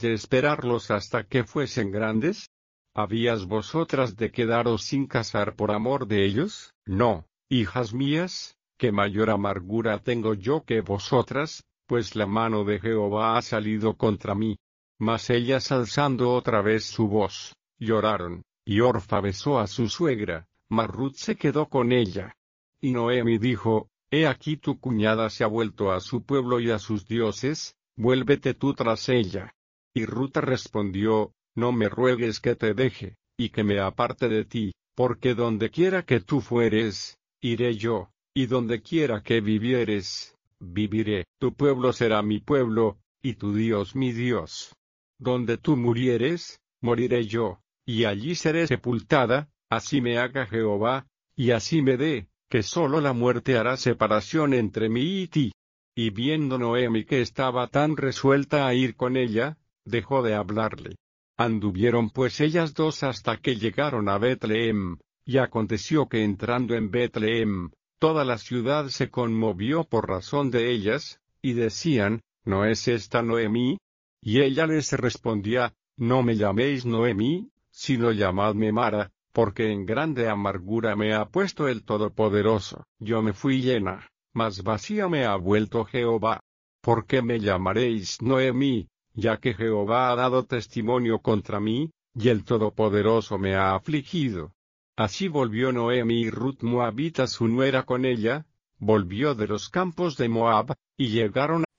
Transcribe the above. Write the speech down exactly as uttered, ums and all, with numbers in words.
de esperarlos hasta que fuesen grandes? ¿Habías vosotras de quedaros sin casar por amor de ellos? No, hijas mías, que mayor amargura tengo yo que vosotras, pues la mano de Jehová ha salido contra mí. Mas ellas alzando otra vez su voz, lloraron, y Orfa besó a su suegra, mas Ruth se quedó con ella. Y Noemi dijo, He aquí tu cuñada se ha vuelto a su pueblo y a sus dioses, vuélvete tú tras ella. Y Ruth respondió, No me ruegues que te deje, y que me aparte de ti, porque donde quiera que tú fueres, iré yo, y donde quiera que vivieres, viviré. Tu pueblo será mi pueblo, y tu Dios mi Dios. Donde tú murieres, moriré yo, y allí seré sepultada, así me haga Jehová, y así me dé, que sólo la muerte hará separación entre mí y ti. Y viendo Noemi que estaba tan resuelta a ir con ella, dejó de hablarle. Anduvieron pues ellas dos hasta que llegaron a Betlehem, y aconteció que entrando en Betlehem, toda la ciudad se conmovió por razón de ellas, y decían, ¿no es esta Noemi? Y ella les respondía, No me llaméis Noemi, sino llamadme Mara, porque en grande amargura me ha puesto el Todopoderoso. Yo me fui llena, mas vacía me ha vuelto Jehová. ¿Por qué me llamaréis Noemi, ya que Jehová ha dado testimonio contra mí, y el Todopoderoso me ha afligido? Así volvió Noemi y Ruth moabita su nuera con ella, volvió de los campos de Moab, y llegaron